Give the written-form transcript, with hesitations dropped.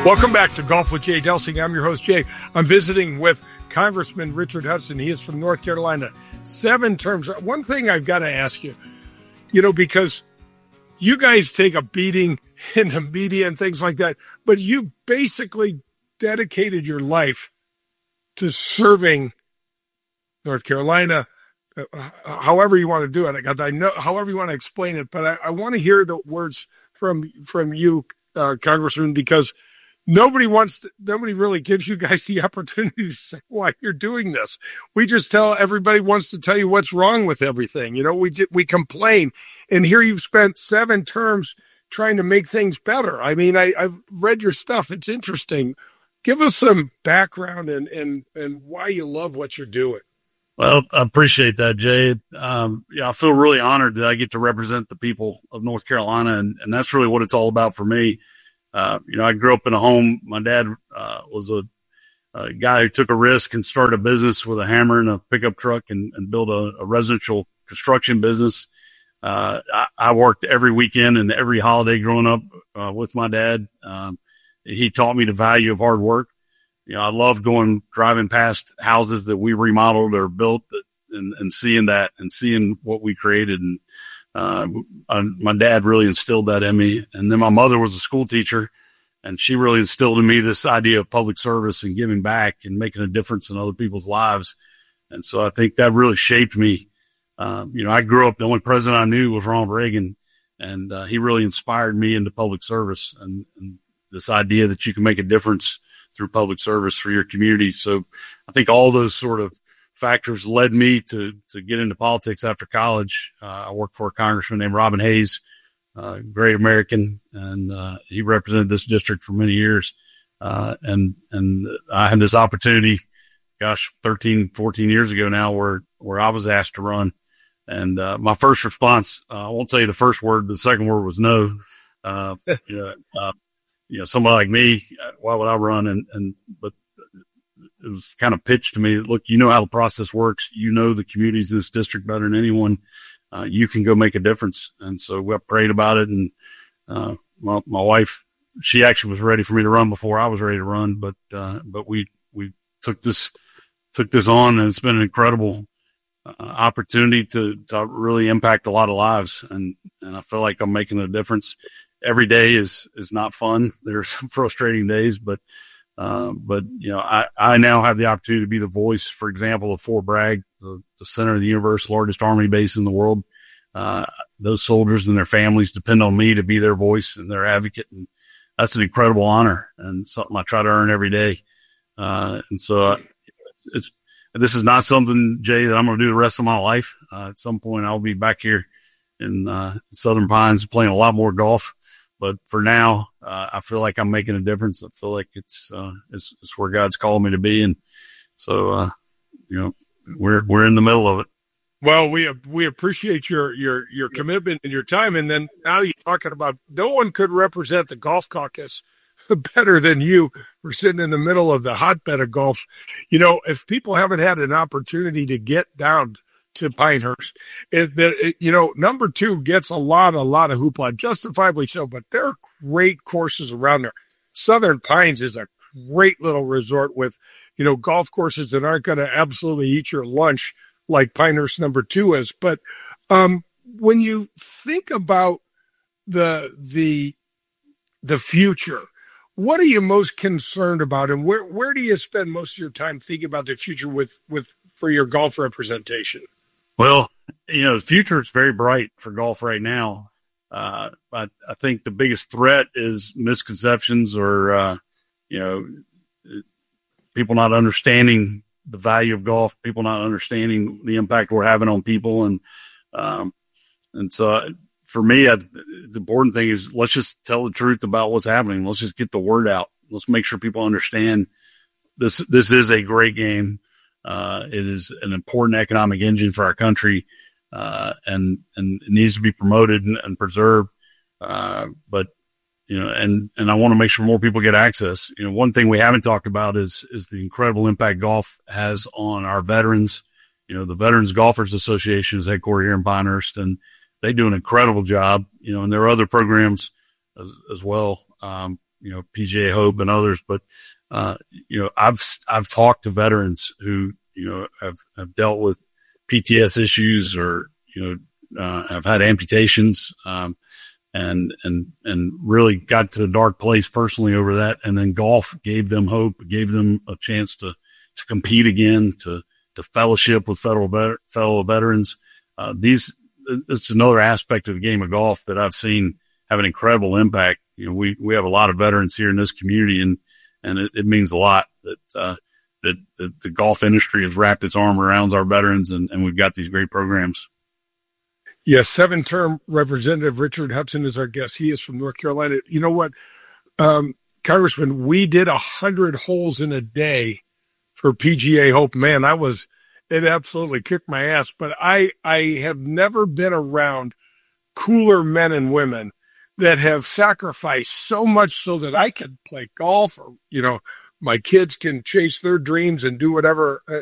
Welcome back to Golf with Jay Delsing. I'm your host, Jay. I'm visiting with Congressman Richard Hudson. He is from North Carolina. 7 terms. One thing I've got to ask you, because you guys take a beating in the media and things like that, but you basically dedicated your life to serving North Carolina, however you want to do it. I know however you want to explain it, but I want to hear the words from you, Congressman, because nobody really gives you guys the opportunity to say why you're doing this. We just tell everybody wants to tell you what's wrong with everything. We complain, and here you've spent 7 terms trying to make things better. I mean, I've read your stuff. It's interesting. Give us some background and why you love what you're doing. Well, I appreciate that, Jay. I feel really honored that I get to represent the people of North Carolina, and that's really what it's all about for me. I grew up in a home. My dad was a guy who took a risk and started a business with a hammer and a pickup truck and built a residential construction business. I worked every weekend and every holiday growing up with my dad. He taught me the value of hard work. I loved driving past houses that we remodeled or built and seeing that and seeing what we created. And my dad really instilled that in me. And then my mother was a school teacher, and she really instilled in me this idea of public service and giving back and making a difference in other people's lives. And so I think that really shaped me. I grew up, the only president I knew was Ronald Reagan, and he really inspired me into public service and this idea that you can make a difference through public service for your community. So I think all those sort of factors led me to get into politics after college. I worked for a congressman named Robin Hayes, great American, and he represented this district for many years. And I had this opportunity, 13, 14 years ago now, where I was asked to run. And my first response, I won't tell you the first word, but the second word was no. Somebody like me, why would I run? But it was kind of pitched to me, look, how the process works. The communities in this district better than anyone. You can go make a difference. And so we prayed about it. And, my wife, she actually was ready for me to run before I was ready to run. But we took this on, and it's been an incredible opportunity to really impact a lot of lives. And I feel like I'm making a difference. Every day is not fun. There's some frustrating days, but I now have the opportunity to be the voice, for example, of Fort Bragg, the center of the universe, largest army base in the world. Those soldiers and their families depend on me to be their voice and their advocate. And that's an incredible honor and something I try to earn every day. This is not something, Jay, that I'm going to do the rest of my life. At some point I'll be back here in Southern Pines playing a lot more golf. But for now, I feel like I'm making a difference. I feel like it's where God's called me to be. And so, we're in the middle of it. Well, we appreciate your commitment and your time. And then now you're talking about no one could represent the golf caucus better than you. We're sitting in the middle of the hotbed of golf. If people haven't had an opportunity to get down to Pinehurst, number 2 gets a lot of hoopla, justifiably so, but there are great courses around there. Southern Pines is a great little resort with, golf courses that aren't going to absolutely eat your lunch like Pinehurst number 2 is. But when you think about the future, what are you most concerned about, and where do you spend most of your time thinking about the future for your golf representation? Well, the future is very bright for golf right now. I think the biggest threat is misconceptions or, people not understanding the value of golf, people not understanding the impact we're having on people. And so for me, the important thing is let's just tell the truth about what's happening. Let's just get the word out. Let's make sure people understand this is a great game. It is an important economic engine for our country, and it needs to be promoted and preserved. But and I want to make sure more people get access. One thing we haven't talked about is the incredible impact golf has on our veterans. The Veterans Golfers Association is headquartered here in Pinehurst, and they do an incredible job. And there are other programs as well. PGA Hope and others, but, I've talked to veterans who, have dealt with PTS issues or, have had amputations, and really got to a dark place personally over that. And then golf gave them hope, gave them a chance to compete again, to fellowship with fellow veterans. It's another aspect of the game of golf that I've seen have an incredible impact. We have a lot of veterans here in this community, and it means a lot that the golf industry has wrapped its arm around our veterans, and we've got these great programs. Yes, 7-term Representative Richard Hudson is our guest. He is from North Carolina. You know what, Congressman, we did 100 holes in a day for PGA Hope. Man, it absolutely kicked my ass, but I have never been around cooler men and women that have sacrificed so much so that I could play golf or, my kids can chase their dreams and do whatever